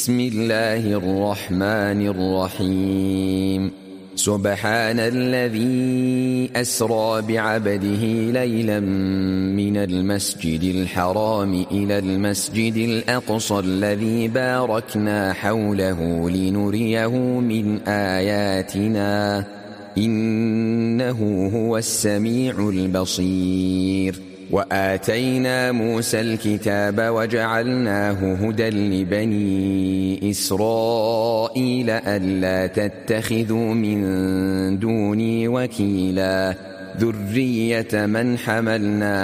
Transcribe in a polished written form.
بسم الله الرحمن الرحيم سبحان الذي أسرى بعبده ليلا من المسجد الحرام إلى المسجد الأقصى الذي باركنا حوله لنريه من آياتنا إنه هو السميع البصير وآتينا موسى الكتاب وجعلناه هدى لبني إسرائيل ألا تتخذوا من دوني وكيلا ذرية من حملنا